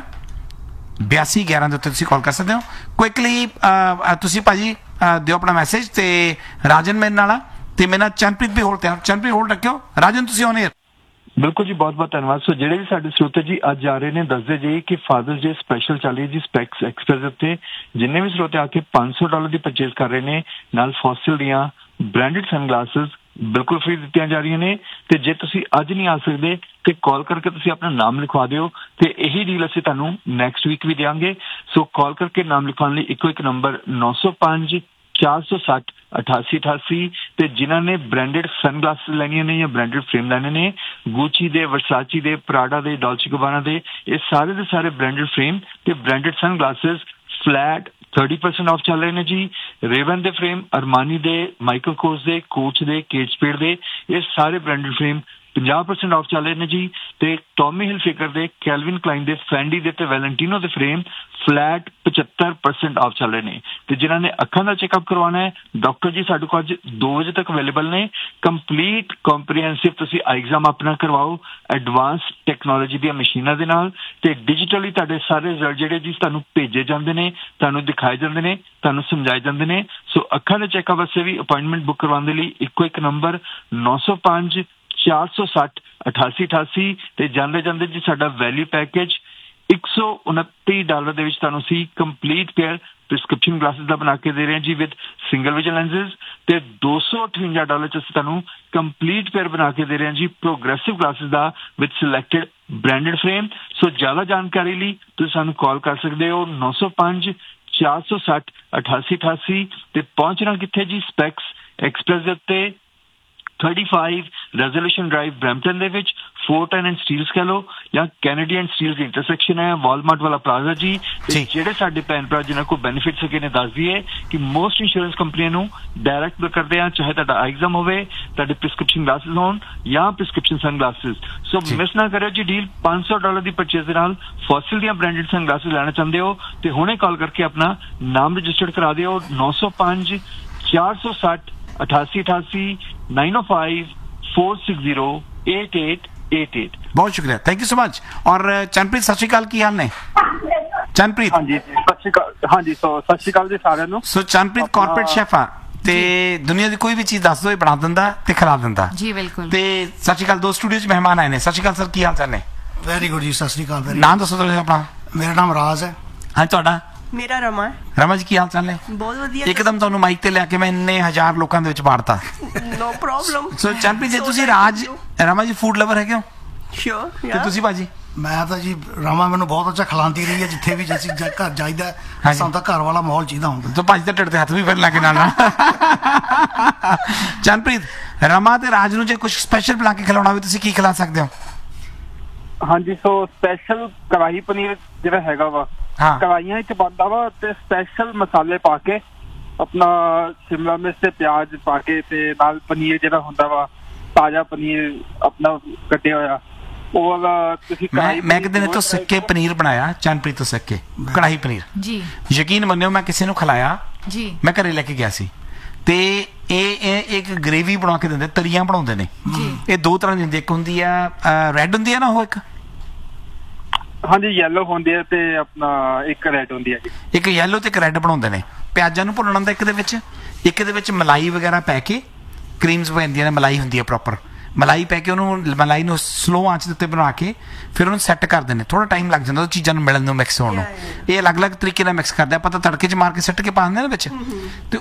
ਬਿਆਸੀ ਗਿਆਰਾਂ ਦੇ ਉੱਤੇ ਤੁਸੀਂ ਕਾਲ ਕਰ ਸਕਦੇ ਹੋ। ਕੁਇਕਲੀ ਤੁਸੀਂ ਭਾਜੀ ਅ, ਦਿਓ ਆਪਣਾ ਮੈਸੇਜ। ਤੇ ਰਾਜਨ ਮੇਰੇ ਨਾਲ ਆ ਤੇ ਮੇਰੇ ਨਾਲ ਚੰਨਪ੍ਰੀਤ ਵੀ ਹੋਲਡ ਤੇ ਆ। ਚੰਨਪ੍ਰੀਤ ਹੋਲਡ ਰੱਖਿਓ। ਰਾਜਨ ਤੁਸੀਂ ਔਨ 에ਅਰ। ਬਿਲਕੁਲ ਜੀ, ਬਹੁਤ ਬਹੁਤ ਧੰਨਵਾਦ। ਸੋ ਜਿਹੜੇ ਵੀ ਸਾਡੇ ਸਰੋਤੇ ਜੀ ਅੱਜ ਆ ਰਹੇ ਨੇ, ਦੱਸਦੇ ਜੀ ਕਿ ਫਾਦਰਸ ਡੇ ਸਪੈਸ਼ਲ ਚੱਲ ਰਹੀ ਜੀ ਸਪੈਕਸ ਐਕਸਪ੍ਰੈਸ ਦੇ ਉੱਤੇ। ਜਿੰਨੇ ਵੀ ਸਰੋਤੇ ਆ ਕੇ ਪੰਜ ਸੌ ਡਾਲਰ ਦੀ ਪਰਚੇਸ ਕਰ ਰਹੇ ਨੇ, ਨਾਲ ਫੋਸਿਲ ਦੀਆਂ ਬ੍ਰਾਂਡਡ ਸਨਗਲਾਸਿਸ ਬਿਲਕੁਲ ਫ੍ਰੀ ਦਿੱਤੀਆਂ ਜਾ ਰਹੀਆਂ ਨੇ। ਤੇ ਜੇ ਤੁਸੀਂ ਅੱਜ ਨਹੀਂ ਆ ਸਕਦੇ ਤੇ ਕਾਲ ਕਰਕੇ ਤੁਸੀਂ ਆਪਣਾ ਨਾਮ ਲਿਖਵਾ ਦਿਓ ਤੇ ਇਹੀ ਡੀਲ ਅਸੀਂ ਤੁਹਾਨੂੰ ਨੈਕਸਟ ਵੀਕ ਵੀ ਦੇਵਾਂਗੇ। ਸੋ ਕਾਲ ਕਰਕੇ ਨਾਮ ਲਿਖਵਾਉਣ ਲਈ ਇੱਕੋ ਇੱਕ ਨੰਬਰ ਨੌ ਸੌ ਪੰਜ ਚਾਰ ਸੌ ਸੱਠ ਅਠਾਸੀ ਅਠਾਸੀ। ਤੇ ਜਿਨ੍ਹਾਂ ਨੇ ਬ੍ਰਾਂਡਡ ਸਨਗਲਾਸਿਸ ਲੈਣੀਆਂ ਨੇ ਜਾਂ ਬ੍ਰਾਂਡਡ ਫਰੇਮ ਲੈਣੇ ਨੇ, ਗੂਚੀ ਦੇ, ਵਰਸਾਚੀ ਦੇ, ਪ੍ਰਾਡਾ ਦੇ, ਡੋਲਚੇ ਗਬਾਨਾ ਦੇ, ਇਹ ਸਾਰੇ ਦੇ ਸਾਰੇ ਬ੍ਰਾਂਡਡ ਫਰੇਮ ਤੇ branded ਸਨਗਲਾਸਿਸ flat thirty percent of ਚੱਲ ਰਹੇ ਨੇ ਜੀ। ਰੇਵਨ ਦੇ ਫਰੇਮ, ਅਰਮਾਨੀ ਦੇ, ਮਾਈਕਲ ਕੋਰਸ ਦੇ, ਕੋਚ ਦੇ, ਕੇਟ ਸਪੀਡ ਦੇ, ਇਹ ਸਾਰੇ ਬ੍ਰਾਂਡਡ ਫਰੇਮ ਪੰਜਾਹ ਪਰਸੈਂਟ ਆਫ ਚੱਲ ਰਹੇ ਨੇ ਜੀ। ਤੇ ਟੌਮੀ ਹਿਲਫਿਗਰ ਦੇ, ਕੈਲਵਿਨ ਕਲਾਈਨ ਦੇ, ਫੈਂਡੀ ਦੇ ਤੇ ਵੈਲੈਂਟੀਨੋ ਦੇ ਫਰੇਮ ਫਲੈਟ ਪਝੱਤਰ ਪਰਸੈਂਟ ਆਫ ਚੱਲ ਰਹੇ ਨੇ। ਤੇ ਜਿਨ੍ਹਾਂ ਨੇ ਅੱਖਾਂ ਦਾ ਚੈੱਕਅਪ ਕਰਵਾਉਣਾ ਹੈ, ਡਾਕਟਰ ਜੀ ਸਾਡੇ ਕੋਲ ਅੱਜ ਦੋ ਵਜੇ ਤੱਕ ਅਵੇਲੇਬਲ ਨੇ। ਕੰਪਲੀਟ ਕੰਪਰੀਹੈਂਸਿਵ ਤੁਸੀਂ ਆਈ ਐਗਜ਼ਾਮ ਆਪਣਾ ਕਰਵਾਓ ਐਡਵਾਂਸ ਟੈਕਨੋਲੋਜੀ ਦੀਆਂ ਮਸ਼ੀਨਾਂ ਦੇ ਨਾਲ, ਤੇ ਡਿਜੀਟਲੀ ਤੁਹਾਡੇ ਸਾਰੇ ਰਿਜ਼ਲਟ ਜਿਹੜੇ ਜੀ ਤੁਹਾਨੂੰ ਭੇਜੇ ਜਾਂਦੇ ਨੇ, ਤੁਹਾਨੂੰ ਦਿਖਾਏ ਜਾਂਦੇ ਨੇ, ਤੁਹਾਨੂੰ ਸਮਝਾਏ ਜਾਂਦੇ ਨੇ। ਸੋ ਅੱਖਾਂ ਦੇ ਚੈੱਕਅਪ ਵਾਸਤੇ ਵੀ ਅਪਾਇੰਟਮੈਂਟ ਬੁੱਕ ਕਰਵਾਉਣ ਦੇ ਲਈ ਇੱਕੋ ਇੱਕ ਨੰਬਰ ਨੌ ਸੌ ਪੰਜ ਚਾਰ ਸੌ ਸੱਠ ਅਠਾਸੀ ਅਠਾਸੀ। ਤੇ ਜਾਂਦੇ ਜਾਂਦੇ ਜੀ ਸਾਡਾ ਵੈਲਿਊ ਪੈਕੇਜ ਇੱਕ ਸੌ ਉਨੱਤੀ ਡਾਲਰ ਦੇ ਵਿੱਚ ਤੁਹਾਨੂੰ ਅਸੀਂ ਕੰਪਲੀਟ ਪੇਅਰ ਪ੍ਰਿਸਕ੍ਰਿਪਸ਼ਨ ਗਲਾਸਿਸ ਦਾ ਬਣਾ ਕੇ ਦੇ ਰਹੇ ਹਾਂ ਜੀ ਵਿਦ ਸਿੰਗਲ ਵਿਜ਼ਨ ਲੈਂਸਿਸ। ਤੇ ਦੋ ਸੌ ਅਠਵੰਜਾ ਡਾਲਰ ਚ ਅਸੀਂ ਤੁਹਾਨੂੰ ਕੰਪਲੀਟ ਪੇਅਰ ਬਣਾ ਕੇ ਦੇ ਰਹੇ ਹਾਂ ਜੀ progressive glasses the with selected branded frame. ਸੋ ਜ਼ਿਆਦਾ ਜਾਣਕਾਰੀ ਲਈ ਤੁਸੀਂ ਸਾਨੂੰ ਕਾਲ ਕਰ ਸਕਦੇ ਹੋ ਨੌ ਸੌ ਪੰਜ ਚਾਰ ਸੌ ਸੱਠ ਅਠਾਸੀ ਅਠਾਸੀ। ਤੇ ਪਹੁੰਚਣਾ ਕਿੱਥੇ ਜੀ? ਸਪੈਕਸ ਐਕਸਪ੍ਰੈਸ ਦੇ ਉੱਤੇ thirty-five ਰੈਜ਼ੋਲੂਸ਼ਨ ਡਰਾਈਵ ਬਰੈਂਪਟਨ ਦੇ ਵਿੱਚ, ਫੋਰਟਨ ਐਂਡ ਸਟੀਲਸ ਕਹ ਲਓ ਜਾਂ ਕੈਨੇਡੀਅਨ ਸਟੀਲਸ ਦੀ ਇੰਟਰਸੈਕਸ਼ਨ ਹੈ, ਵਾਲਮਾਰਟ ਵਾਲਾ ਪਲਾਜ਼ਾ ਜੀ। ਤੇ ਜਿਹੜੇ ਸਾਡੇ ਭੈਣ ਭਰਾ ਜਿਨ੍ਹਾਂ ਕੋਲ ਬੈਨੀਫਿਟ ਸਕੇ ਨੇ ਦੱਸ ਦਈਏ ਕਿ ਮੋਸਟ ਇੰਸ਼ੋਰੈਂਸ ਕੰਪਨੀਆਂ ਨੂੰ ਡਾਇਰੈਕਟ ਕਰਦੇ ਆ, ਚਾਹੇ ਤੁਹਾਡਾ ਐਗਜ਼ਾਮ ਹੋਵੇ, ਤੁਹਾਡੇ ਪ੍ਰਿਸਕ੍ਰਿਪਸ਼ਨ ਗਲਾਸਿਸ ਹੋਣ ਜਾਂ ਪ੍ਰਿਸਕ੍ਰਿਪਸ਼ਨ ਸਨ ਗਲਾਸਿਸ। ਸੋ ਮਿਸ ਨਾ ਕਰਿਓ ਜੀ ਡੀਲ। ਪੰਜ ਸੌ ਡਾਲਰ ਦੀ ਪਰਚੇਸ ਦੇ ਨਾਲ ਫੋਸਿਲ ਦੀਆਂ ਬ੍ਰਾਂਡਡ ਸਨ ਗਲਾਸਿਸ ਲੈਣਾ ਚਾਹੁੰਦੇ ਹੋ ਤੇ ਹੁਣੇ ਕਾਲ ਕਰਕੇ ਆਪਣਾ ਨਾਮ ਰਜਿਸਟਰਡ ਕਰਾ ਦਿਓ ਨੌ ਸੌ ਪੰਜ ਚਾਰ ਸੌ ਸੱਠ ਅਠਾਸੀ ਅਠਾਸੀ ਨਾਈਨ ਓ five four six zero eight eight eight eight. ਬਹੁਤ ਸ਼ੁਕਰੀਆ, ਥੈਂਕ ਯੂ ਸੋ ਮਚ। ਔਰ ਚੰਨਪ੍ਰੀਤ ਸਤਿ ਸ਼੍ਰੀ ਅਕਾਲ, ਕੀ ਹਾਲ ਨੇ? ਚੰਨਪ੍ਰੀਤ ਹਾਂਜੀ ਸਤਿ ਸ਼੍ਰੀ ਅਕਾਲ। ਹਾਂਜੀ ਸੋ ਸਤਿ ਸ਼੍ਰੀ ਅਕਾਲ ਜੀ ਸਾਰਿਆਂ ਨੂੰ। ਸੋ ਚੰਨਪ੍ਰੀਤ ਕਾਰਪੋਰੇਟ ਸ਼ੈਫ ਆ ਤੇ ਦੁਨੀਆ ਦੀ ਕੋਈ ਵੀ ਚੀਜ਼ ਦੱਸ ਦੋ ਇਹ ਬਣਾ ਦਿੰਦਾ ਤੇ ਖਿਲਾ ਦਿੰਦਾ ਜੀ। ਬਿਲਕੁਲ। ਤੇ ਸਤਿ ਸ਼੍ਰੀ ਅਕਾਲ, ਦੋ ਸਟੂਡੀਓ ਚ ਮਹਿਮਾਨ ਆਏ ਨੇ। ਸਤਿ ਸ਼੍ਰੀ ਅਕਾਲ ਸਰ, ਕੀ ਹਾਲ ਚਾਲ ਨੇ? ਵੈਰੀ ਗੁੱਡ ਜੀ, ਸਤਿ ਸ਼੍ਰੀ ਅਕਾਲ। ਨਾਮ ਦੱਸੋ ਤੁਸੀਂ ਆਪਣਾ। ਮੇਰਾ ਨਾਮ ਰਾਜ ਹੈ। ਹਾਂ, ਤੁਹਾਡਾ? ਮੇਰਾ ਰਮਾ ਹੈ। ਰਮਾ ਜੀ, ਕੀ ਹਾਲ ਚਾਲ ਨੇ? ਬਹੁਤ ਵਧੀਆ। ਇੱਕਦਮ ਤੁਹਾਨੂੰ ਮਾਈਕ ਤੇ ਲਿਆ ਕੇ ਮੈਂ ਇੰਨੇ ਹਜ਼ਾਰ ਲੋਕਾਂ ਦੇ ਵਿੱਚ ਬਾੜਤਾ। No problem. ਸੋ ਚੰਨਪ੍ਰੀਤ ਜੀ, ਤੁਸੀਂ ਰਾਜ ਰਮਾ ਜੀ ਫੂਡ ਲਵਰ ਹੈਗੇ ਹੋ? ਸ਼ੋਰ। ਤੇ ਤੁਸੀਂ ਭਾਜੀ? ਮੈਂ ਤਾਂ ਜੀ ਰਮਾ ਮੈਨੂੰ ਬਹੁਤ ਅੱਛਾ ਖਿਲਾਉਂਦੀ ਰਹੀ ਹੈ ਜਿੱਥੇ ਵੀ ਅਸੀਂ ਘਰ ਜਾਈਦਾ, ਸਾਨੂੰ ਤਾਂ ਘਰ ਵਾਲਾ ਮਾਹੌਲ ਚਾਹੀਦਾ ਹੁੰਦਾ। ਤਾਂ ਭਾਜੀ ਤਾਂ ਢਿੱਡ ਤੇ ਹੱਥ ਵੀ ਫਿਰ ਲਾ ਕੇ ਨਾਲ ਨਾਲ। ਚੰਨਪ੍ਰੀਤ, ਰਮਾ ਤੇ ਰਾਜ ਨੂੰ ਜੇ ਕੁਝ ਸਪੈਸ਼ਲ ਬਣਾ ਕੇ ਖਿਲਾਉਣਾ ਹੋਵੇ ਤੁਸੀਂ ਕੀ ਖਿਲਾ ਸਕਦੇ ਹੋ? ਹਾਂਜੀ ਸੋ ਸਪੈਸ਼ਲ ਕੜਾਹੀ ਪਨੀਰ ਜਿਹੜਾ ਹੈਗਾ ਵਾ, ਕੜਾਹੀਆਂ ਵਿੱਚ ਬਣਦਾ ਵਾ ਤੇ ਸਪੈਸ਼ਲ ਮਸਾਲੇ ਪਾ ਕੇ ਆਪਣਾ ਸ਼ਿਮਲਾ ਮਿਰਚ ਤੇ ਪਿਆਜ਼ ਪਾ ਕੇ ਤੇ ਨਾਲ ਪਨੀਰ ਜਿਹੜਾ ਹੁੰਦਾ ਵਾ ਤਾਜ਼ਾ ਪਨੀਰ ਆਪਣਾ ਕੱਟਿਆ ਹੋਇਆ ਉਹ ਵਾਲਾ ਤੁਸੀਂ ਮੈਂ ਮੈਂ ਕਿਤੇ ਨੇ ਤੋਂ ਸਿੱਖ ਕੇ ਪਨੀਰ ਬਣਾਇਆ, ਚੰਨਪ੍ਰੀਤ ਤੋਂ ਸਿੱਖ ਕੇ ਕੜਾਹੀ ਪਨੀਰ ਜੀ। ਯਕੀਨ ਮੰਨਿਓ ਮੈਂ ਕਿਸੇ ਨੂੰ ਖਿਲਾਇਆ ਜੀ, ਮੈਂ ਘਰੇ ਲੈ ਕੇ ਗਿਆ ਸੀ ਤੇ ਇਹ ਇਹ ਇੱਕ ਗ੍ਰੇਵੀ ਬਣਾ ਕੇ ਦਿੰਦੇ, ਤਰੀਆਂ ਬਣਾਉਂਦੇ ਨੇ ਜੀ। ਇਹ ਦੋ ਤਰ੍ਹਾਂ ਦੀ ਹੁੰਦੀ, ਇੱਕ ਹੁੰਦੀ ਆ ਰੈੱਡ ਹੁੰਦੀ ਆ ਨਾ ਉਹ, ਇੱਕ ਹਾਂਜੀ ਯੈਲੋ ਹੁੰਦੀ ਹੈ ਤੇ ਆਪਣਾ ਇੱਕ ਰੈੱਡ ਹੁੰਦੀ ਹੈ ਜੀ। ਇੱਕ ਯੈਲੋ ਤੇ ਇੱਕ ਰੈੱਡ ਬਣਾਉਂਦੇ ਨੇ। ਪਿਆਜ਼ਾਂ ਨੂੰ ਭੁੰਨਣ ਦਾ ਇੱਕ ਦੇ ਵਿੱਚ, ਇੱਕ ਦੇ ਵਿੱਚ ਮਲਾਈ ਵਗੈਰਾ ਪੈ ਕੇ, ਕਰੀਮਸ ਪੈਂਦੀਆਂ ਨੇ, ਮਲਾਈ ਹੁੰਦੀ ਹੈ ਪ੍ਰੋਪਰ ਮਲਾਈ ਪੈ ਕੇ, ਉਹਨੂੰ ਮਲਾਈ ਨੂੰ ਸਲੋ ਆਂਚ ਦੇ ਉੱਤੇ ਬਣਾ ਕੇ ਫਿਰ ਉਹਨੂੰ ਸੈੱਟ ਕਰਦੇ ਨੇ। ਥੋੜਾ ਟਾਈਮ ਲੱਗ ਜਾਂਦਾ ਉਹ ਚੀਜ਼ਾਂ ਨੂੰ ਮਿਲਣ ਨੂੰ, ਮਿਕਸ ਹੋਣ ਨੂੰ। ਇਹ ਅਲੱਗ ਅਲੱਗ ਤਰੀਕੇ ਨਾਲ ਮਿਕਸ ਕਰਦੇ, ਆਪਾਂ ਤਾਂ ਤੜਕੇ 'ਚ ਮਾਰ ਕੇ ਸਿੱਟ ਕੇ ਪਾ ਦਿੰਦੇ ਨੇ ਵਿੱਚ, ਤੇ